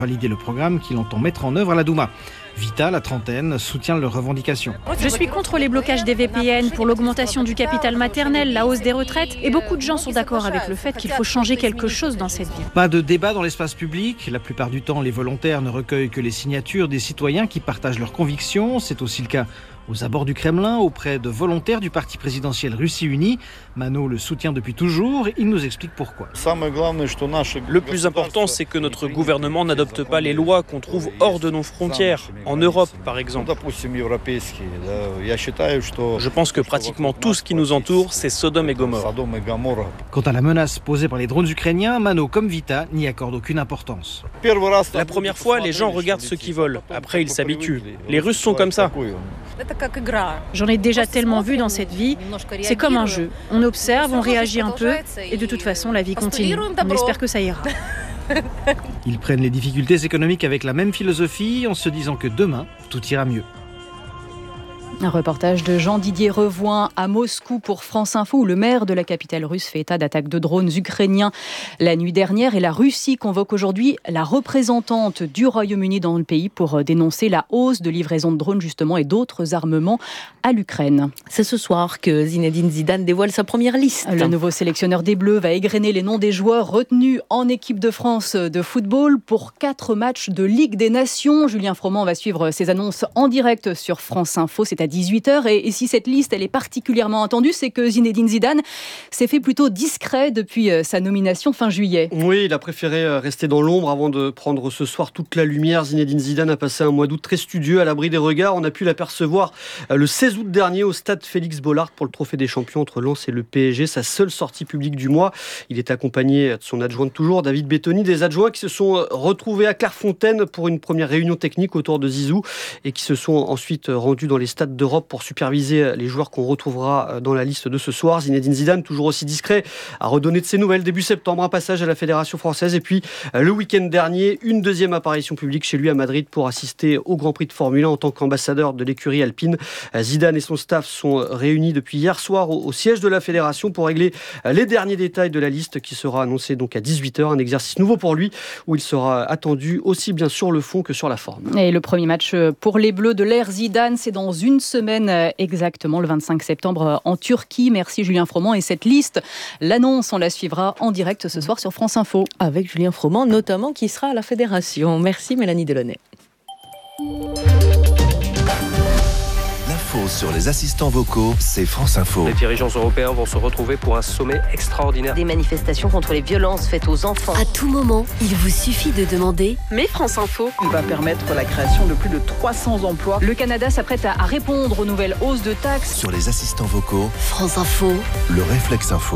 Valider le programme qu'il entend mettre en œuvre à la Douma. Vita, la trentaine, soutient leurs revendications. Je suis contre les blocages des VPN, pour l'augmentation du capital maternel, la hausse des retraites. Et beaucoup de gens sont d'accord avec le fait qu'il faut changer quelque chose dans cette ville. Pas de débat dans l'espace public. La plupart du temps, les volontaires ne recueillent que les signatures des citoyens qui partagent leurs convictions. C'est aussi le cas aux abords du Kremlin, auprès de volontaires du parti présidentiel Russie Unie. Mano le soutient depuis toujours. Il nous explique pourquoi. Le plus important, c'est que notre gouvernement n'adopte pas les lois qu'on trouve hors de nos frontières, en Europe par exemple. Je pense que pratiquement tout ce qui nous entoure, c'est Sodome et Gomorrhe. Quant à la menace posée par les drones ukrainiens, Mano, comme Vita, n'y accorde aucune importance. La première fois, les gens regardent ce qu'ils volent. Après, ils s'habituent. Les Russes sont comme ça. J'en ai déjà tellement vu dans cette vie. C'est comme un jeu. On observe, on réagit un peu, et de toute façon, la vie continue. On espère que ça ira. Ils prennent les difficultés économiques avec la même philosophie, en se disant que demain, tout ira mieux. Un reportage de Jean-Didier Revoin à Moscou pour France Info, où le maire de la capitale russe fait état d'attaques de drones ukrainiens la nuit dernière. Et la Russie convoque aujourd'hui la représentante du Royaume-Uni dans le pays pour dénoncer la hausse de livraison de drones justement et d'autres armements à l'Ukraine. C'est ce soir que Zinedine Zidane dévoile sa première liste. Le nouveau sélectionneur des Bleus va égrener les noms des joueurs retenus en équipe de France de football pour 4 matchs de Ligue des Nations. Julien Froment va suivre ces annonces en direct sur France Info. C'est à 18h. Et si cette liste elle est particulièrement attendue, c'est que Zinedine Zidane s'est fait plutôt discret depuis sa nomination fin juillet. Oui, il a préféré rester dans l'ombre avant de prendre ce soir toute la lumière. Zinedine Zidane a passé un mois d'août très studieux, à l'abri des regards. On a pu l'apercevoir le 16 août dernier au stade Félix Bollaert pour le trophée des champions entre Lens et le PSG, sa seule sortie publique du mois. Il est accompagné de son adjoint de toujours, David Bettoni, des adjoints qui se sont retrouvés à Clairefontaine pour une première réunion technique autour de Zizou et qui se sont ensuite rendus dans les stades d'Europe pour superviser les joueurs qu'on retrouvera dans la liste de ce soir. Zinedine Zidane, toujours aussi discret, a redonné de ses nouvelles début septembre, un passage à la Fédération française et puis le week-end dernier, une deuxième apparition publique chez lui à Madrid pour assister au Grand Prix de Formule 1 en tant qu'ambassadeur de l'écurie alpine. Zidane et son staff sont réunis depuis hier soir au siège de la Fédération pour régler les derniers détails de la liste qui sera annoncée donc à 18h, un exercice nouveau pour lui où il sera attendu aussi bien sur le fond que sur la forme. Et le premier match pour les Bleus de l'ère Zidane, c'est dans une semaine exactement, le 25 septembre en Turquie. Merci Julien Froment. Et cette liste, l'annonce, on la suivra en direct ce soir sur France Info. Avec Julien Froment notamment qui sera à la Fédération. Merci Mélanie Delaunay. L'info sur les assistants vocaux, c'est France Info. Les dirigeants européens vont se retrouver pour un sommet extraordinaire. Des manifestations contre les violences faites aux enfants. À tout moment, il vous suffit de demander. Mais France Info va permettre la création de plus de 300 emplois. Le Canada s'apprête à répondre aux nouvelles hausses de taxes. Sur les assistants vocaux, France Info, le réflexe info.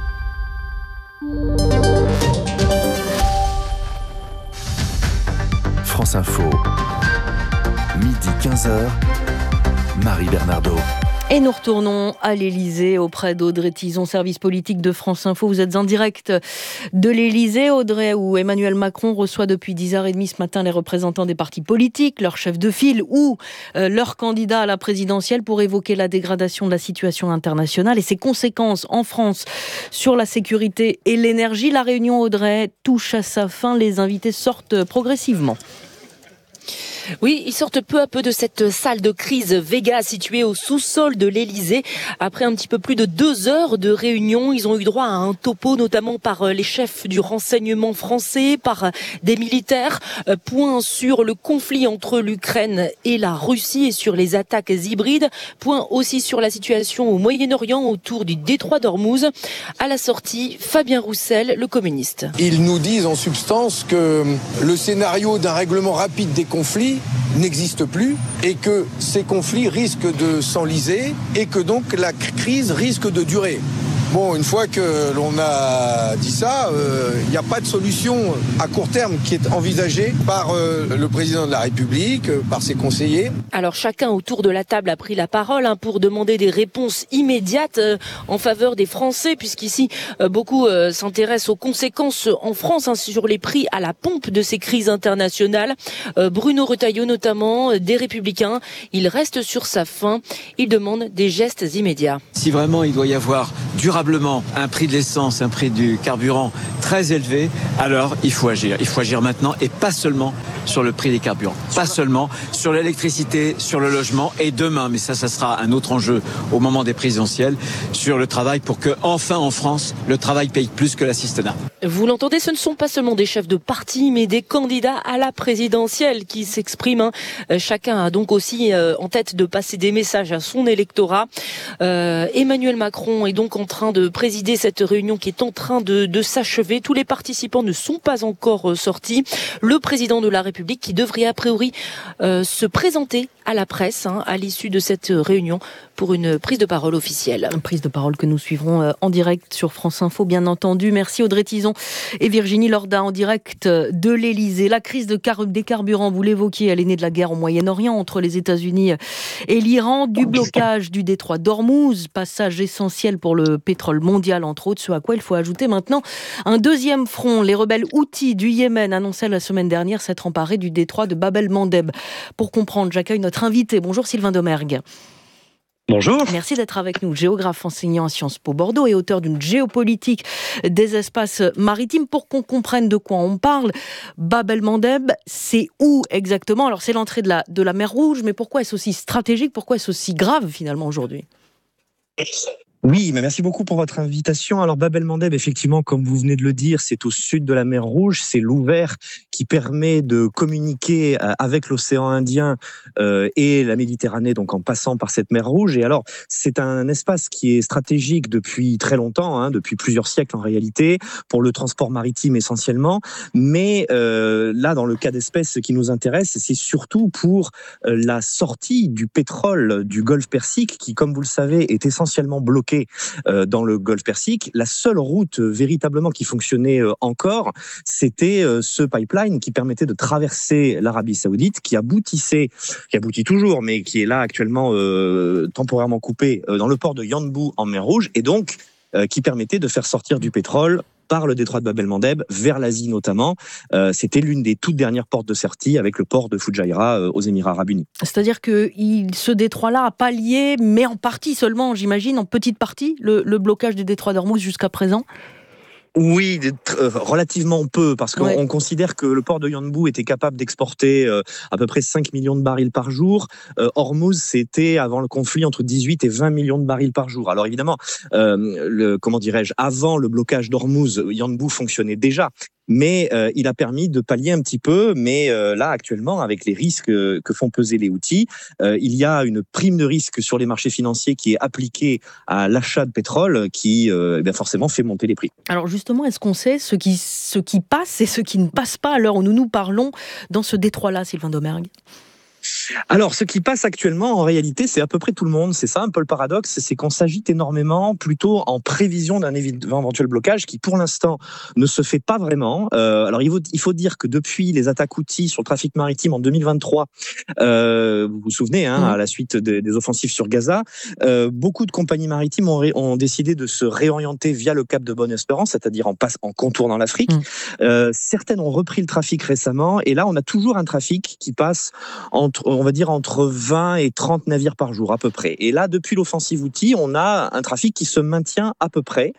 France Info, midi 15h. Marie Bernardo. Et nous retournons à l'Élysée auprès d'Audrey Tizon, service politique de France Info. Vous êtes en direct de l'Élysée, Audrey, où Emmanuel Macron reçoit depuis 10h30 ce matin les représentants des partis politiques, leurs chefs de file ou leurs candidats à la présidentielle pour évoquer la dégradation de la situation internationale et ses conséquences en France sur la sécurité et l'énergie. La réunion, Audrey, touche à sa fin. Les invités sortent progressivement. Oui, ils sortent peu à peu de cette salle de crise Vega située au sous-sol de l'Élysée. Après un petit peu plus de 2 heures de réunion, ils ont eu droit à un topo, notamment par les chefs du renseignement français, par des militaires. Point sur le conflit entre l'Ukraine et la Russie et sur les attaques hybrides. Point aussi sur la situation au Moyen-Orient autour du détroit d'Ormuz. À la sortie, Fabien Roussel, le communiste. Ils nous disent en substance que le scénario d'un règlement rapide des conflits n'existe plus et que ces conflits risquent de s'enliser et que donc la crise risque de durer. Bon, une fois que l'on a dit ça, il n'y a pas de solution à court terme qui est envisagée par le président de la République, par ses conseillers. Alors chacun autour de la table a pris la parole pour demander des réponses immédiates en faveur des Français, puisqu'ici beaucoup s'intéressent aux conséquences en France sur les prix à la pompe de ces crises internationales. Bruno Retailleau notamment, des Républicains, il reste sur sa faim. Il demande des gestes immédiats. Si vraiment il doit y avoir du durablement un prix de l'essence, un prix du carburant très élevé, alors il faut agir. Il faut agir maintenant et pas seulement sur le prix des carburants, pas seulement sur l'électricité, sur le logement et demain, mais ça sera un autre enjeu au moment des présidentielles, sur le travail pour que enfin en France, le travail paye plus que l'assistanat. Vous l'entendez, ce ne sont pas seulement des chefs de parti, mais des candidats à la présidentielle qui s'expriment. Chacun a donc aussi en tête de passer des messages à son électorat. Emmanuel Macron est donc en train de présider cette réunion qui est en train de s'achever. Tous les participants ne sont pas encore sortis. Le président de la République qui devrait a priori se présenter à la presse à l'issue de cette réunion pour une prise de parole officielle. Une prise de parole que nous suivrons en direct sur France Info, bien entendu. Merci Audrey Tizon et Virginie Lorda en direct de l'Elysée. La crise des carburants, vous l'évoquiez, elle est née de la guerre au Moyen-Orient entre les États-Unis et l'Iran, du blocage du détroit d'Ormuz, passage essentiel pour le pétrole mondial, entre autres, ce à quoi il faut ajouter maintenant un deuxième front. Les rebelles Houthis du Yémen annonçaient la semaine dernière s'être emparés du détroit de Bab el-Mandeb. Pour comprendre, j'accueille notre invité. Bonjour Sylvain Domergue. Bonjour. Merci d'être avec nous, géographe enseignant à Sciences Po Bordeaux et auteur d'une géopolitique des espaces maritimes. Pour qu'on comprenne de quoi on parle, Bab el-Mandeb, c'est où exactement ? Alors c'est l'entrée de la mer Rouge, mais pourquoi est-ce aussi stratégique ? Pourquoi est-ce aussi grave finalement aujourd'hui ? Oui, mais merci beaucoup pour votre invitation. Alors Bab el-Mandeb, effectivement, comme vous venez de le dire, c'est au sud de la mer Rouge, c'est l'ouvert qui permet de communiquer avec l'océan Indien et la Méditerranée, donc en passant par cette mer Rouge. Et alors, c'est un espace qui est stratégique depuis très longtemps, depuis plusieurs siècles en réalité, pour le transport maritime essentiellement. Mais là, dans le cas d'espèce, ce qui nous intéresse, c'est surtout pour la sortie du pétrole du Golfe Persique, qui, comme vous le savez, est essentiellement bloqué dans le Golfe Persique. La seule route véritablement qui fonctionnait encore, c'était ce pipeline qui permettait de traverser l'Arabie Saoudite, qui aboutit toujours, mais qui est là actuellement temporairement coupé dans le port de Yanbu en mer Rouge, et donc qui permettait de faire sortir du pétrole par le détroit de Bab el-Mandeb vers l'Asie notamment. C'était l'une des toutes dernières portes de sortie avec le port de Fujairah aux Émirats Arabes Unis. C'est-à-dire que ce détroit-là a pallié, mais en partie seulement, j'imagine, en petite partie, le blocage du détroit d'Ormuz jusqu'à présent ? Oui, relativement peu, parce qu'on considère que le port de Yanbu était capable d'exporter à peu près 5 millions de barils par jour. Ormuz, c'était avant le conflit entre 18 et 20 millions de barils par jour. Alors évidemment, avant le blocage d'Ormuz, Yanbu fonctionnait déjà. Mais il a permis de pallier un petit peu. Mais là, actuellement, avec les risques que font peser les Houthis, il y a une prime de risque sur les marchés financiers qui est appliquée à l'achat de pétrole qui, forcément, fait monter les prix. Alors justement, est-ce qu'on sait ce qui passe et ce qui ne passe pas à l'heure où nous parlons dans ce détroit-là, Sylvain Domergue ? Alors, ce qui passe actuellement, en réalité, c'est à peu près tout le monde. C'est ça un peu le paradoxe, c'est qu'on s'agite énormément plutôt en prévision d'un éventuel blocage qui, pour l'instant, ne se fait pas vraiment. Alors, il faut dire que depuis les attaques Houthis sur le trafic maritime en 2023, vous vous souvenez, à la suite des offensives sur Gaza, beaucoup de compagnies maritimes ont décidé de se réorienter via le cap de Bonne-Espérance, c'est-à-dire en contournant l'Afrique. Certaines ont repris le trafic récemment, et là, on a toujours un trafic qui passe entre 20 et 30 navires par jour à peu près. Et là, depuis l'offensive Houthi, on a un trafic qui se maintient à peu près,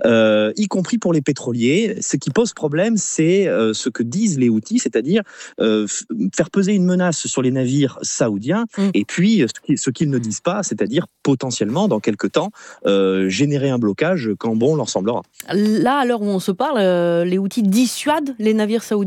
y compris pour les pétroliers. Ce qui pose problème, c'est ce que disent les Houthis, c'est-à-dire faire peser une menace sur les navires saoudiens, et puis ce qu'ils ne disent pas, c'est-à-dire potentiellement, dans quelques temps, générer un blocage quand bon leur semblera. Là, à l'heure où on se parle, les Houthis dissuadent les navires saoudiens ?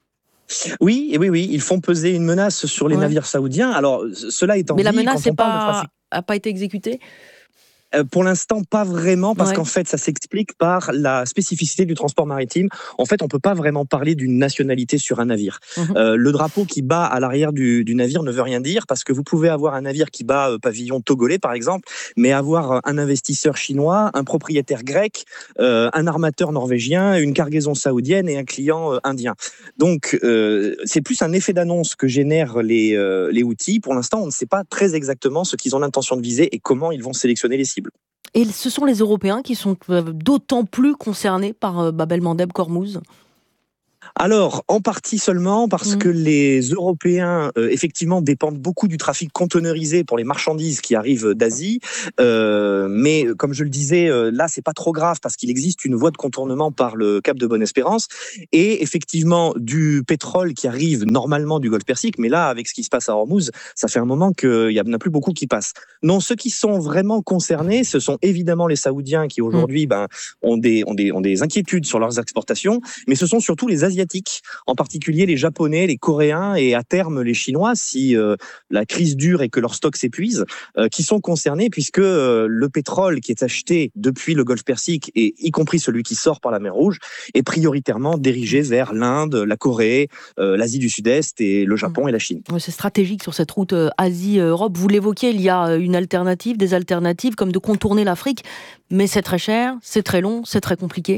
Oui, ils font peser une menace sur les navires saoudiens. Alors, cela étant dit, mais la menace n'a pas été exécutée ? Pour l'instant, pas vraiment, parce qu'en fait, ça s'explique par la spécificité du transport maritime. En fait, on peut pas vraiment parler d'une nationalité sur un navire. Le drapeau qui bat à l'arrière du navire ne veut rien dire, parce que vous pouvez avoir un navire qui bat pavillon togolais, par exemple, mais avoir un investisseur chinois, un propriétaire grec, un armateur norvégien, une cargaison saoudienne et un client indien. Donc, c'est plus un effet d'annonce que génèrent les Houthis. Pour l'instant, on ne sait pas très exactement ce qu'ils ont l'intention de viser et comment ils vont sélectionner les cibles. Et ce sont les Européens qui sont d'autant plus concernés par Bab el-Mandeb qu'Ormuz ? Alors, en partie seulement, parce que les Européens, effectivement, dépendent beaucoup du trafic conteneurisé pour les marchandises qui arrivent d'Asie. Mais, comme je le disais, là, c'est pas trop grave parce qu'il existe une voie de contournement par le Cap de Bonne-Espérance et effectivement du pétrole qui arrive normalement du Golfe Persique. Mais là, avec ce qui se passe à Hormuz, ça fait un moment qu'il n'y en a plus beaucoup qui passent. Non, ceux qui sont vraiment concernés, ce sont évidemment les Saoudiens qui aujourd'hui ont des inquiétudes sur leurs exportations, mais ce sont surtout les Asiatiques, en particulier les Japonais, les Coréens et à terme les Chinois, si la crise dure et que leurs stocks s'épuisent, qui sont concernés puisque le pétrole qui est acheté depuis le Golfe Persique, et y compris celui qui sort par la mer Rouge, est prioritairement dirigé vers l'Inde, la Corée, l'Asie du Sud-Est et le Japon et la Chine. C'est stratégique sur cette route Asie-Europe. Vous l'évoquiez, il y a une alternative, des alternatives comme de contourner l'Afrique, mais c'est très cher, c'est très long, c'est très compliqué.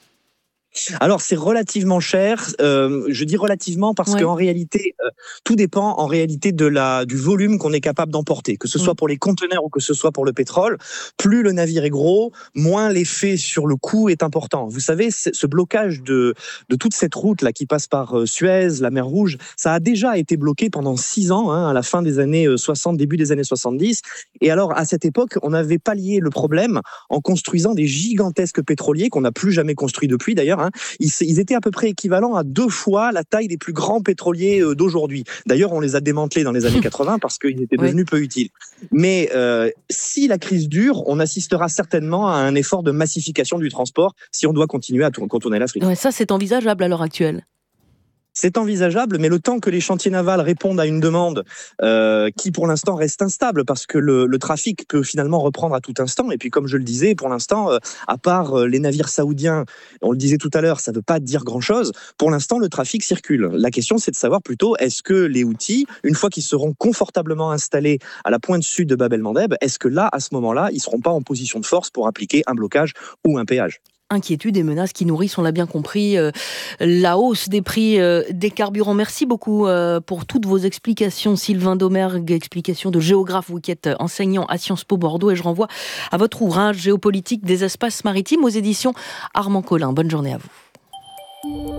Alors c'est relativement cher, je dis relativement parce qu'en réalité, tout dépend en réalité du volume qu'on est capable d'emporter, que ce soit pour les conteneurs ou que ce soit pour le pétrole. Plus le navire est gros, moins l'effet sur le coût est important. Vous savez, ce blocage de toute cette route là qui passe par Suez, la mer Rouge, ça a déjà été bloqué pendant 6 ans, à la fin des années 60, début des années 70. Et alors à cette époque, on avait pallié le problème en construisant des gigantesques pétroliers qu'on n'a plus jamais construits depuis d'ailleurs. Ils étaient à peu près équivalents à 2 fois la taille des plus grands pétroliers d'aujourd'hui. D'ailleurs, on les a démantelés dans les années 80 parce qu'ils étaient devenus peu utiles. Mais si la crise dure, on assistera certainement à un effort de massification du transport si on doit continuer à contourner l'Afrique. Ouais, ça, c'est envisageable à l'heure actuelle. C'est envisageable, mais le temps que les chantiers navals répondent à une demande qui, pour l'instant, reste instable, parce que le trafic peut finalement reprendre à tout instant. Et puis, comme je le disais, pour l'instant, à part les navires saoudiens, on le disait tout à l'heure, ça ne veut pas dire grand-chose. Pour l'instant, le trafic circule. La question, c'est de savoir plutôt, est-ce que les Houthis, une fois qu'ils seront confortablement installés à la pointe sud de Bab el-Mandeb, est-ce que là, à ce moment-là, ils ne seront pas en position de force pour appliquer un blocage ou un péage ? Inquiétudes et menaces qui nourrissent, on l'a bien compris, la hausse des prix des carburants. Merci beaucoup pour toutes vos explications. Sylvain Domergue, explication de géographe, vous qui êtes enseignant à Sciences Po Bordeaux. Et je renvoie à votre ouvrage Géopolitique des espaces maritimes aux éditions Armand Collin. Bonne journée à vous.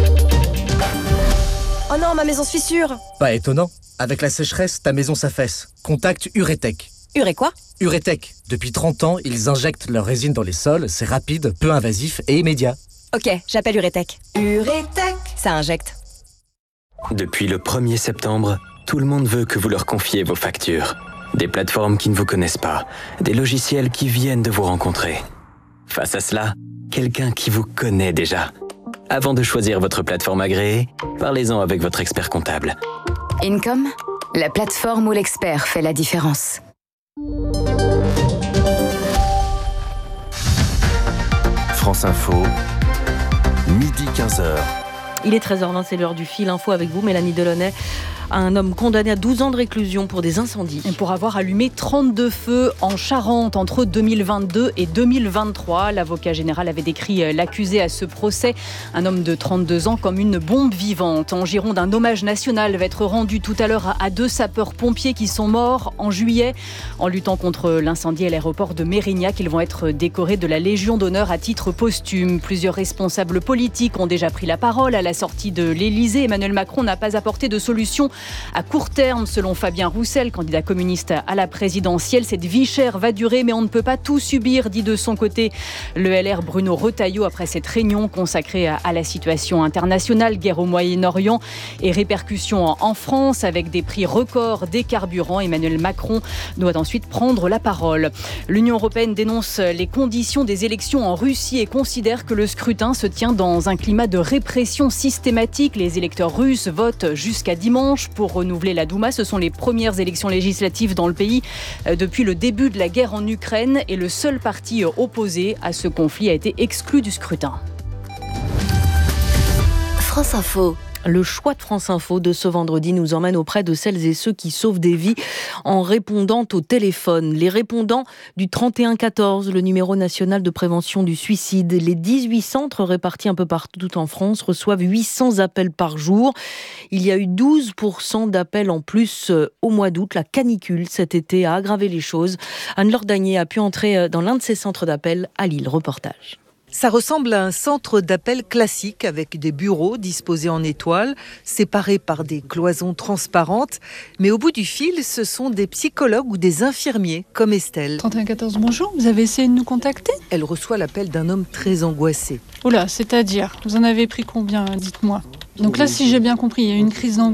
Oh non, ma maison se fissure. Pas étonnant. Avec la sécheresse, ta maison s'affaisse. Contacte Uretech. Quoi ? Uretech. Depuis 30 ans, ils injectent leur résine dans les sols. C'est rapide, peu invasif et immédiat. Ok, j'appelle Uretech. Uretech, ça injecte. Depuis le 1er septembre, tout le monde veut que vous leur confiez vos factures. Des plateformes qui ne vous connaissent pas, des logiciels qui viennent de vous rencontrer. Face à cela, quelqu'un qui vous connaît déjà. Avant de choisir votre plateforme agréée, parlez-en avec votre expert comptable. Income, la plateforme où l'expert fait la différence. France Info, midi 15h. Il est 13h20, c'est l'heure du fil info avec vous, Mélanie Delaunay. Un homme condamné à 12 ans de réclusion pour des incendies. Et pour avoir allumé 32 feux en Charente entre 2022 et 2023. L'avocat général avait décrit l'accusé à ce procès, un homme de 32 ans, comme une bombe vivante. En Gironde, un hommage national va être rendu tout à l'heure à 2 sapeurs-pompiers qui sont morts en juillet en luttant contre l'incendie à l'aéroport de Mérignac. Ils vont être décorés de la Légion d'honneur à titre posthume. Plusieurs responsables politiques ont déjà pris la parole à la sortie de l'Élysée. Emmanuel Macron n'a pas apporté de solution à court terme, selon Fabien Roussel, candidat communiste à la présidentielle. Cette vie chère va durer, mais on ne peut pas tout subir, dit de son côté le LR Bruno Retailleau après cette réunion consacrée à la situation internationale, guerre au Moyen-Orient et répercussions en France avec des prix records des carburants. Emmanuel Macron doit ensuite prendre la parole. L'Union européenne dénonce les conditions des élections en Russie et considère que le scrutin se tient dans un climat de répression systématique. Les électeurs russes votent jusqu'à dimanche pour renouveler la Douma. Ce sont les premières élections législatives dans le pays depuis le début de la guerre en Ukraine et le seul parti opposé à ce conflit a été exclu du scrutin. France Info. Le choix de France Info de ce vendredi nous emmène auprès de celles et ceux qui sauvent des vies en répondant au téléphone. Les répondants du 3114, le numéro national de prévention du suicide. Les 18 centres répartis un peu partout en France reçoivent 800 appels par jour. Il y a eu 12% d'appels en plus au mois d'août. La canicule cet été a aggravé les choses. Anne-Laure Dagné a pu entrer dans l'un de ces centres d'appel à Lille. Reportage. Ça ressemble à un centre d'appel classique avec des bureaux disposés en étoiles, séparés par des cloisons transparentes. Mais au bout du fil, ce sont des psychologues ou des infirmiers, comme Estelle. 3114, bonjour, vous avez essayé de nous contacter ? Elle reçoit l'appel d'un homme très angoissé. Oula, c'est-à-dire ? Vous en avez pris combien, dites-moi ? Donc là, si j'ai bien compris, il y a une crise d'angoisse.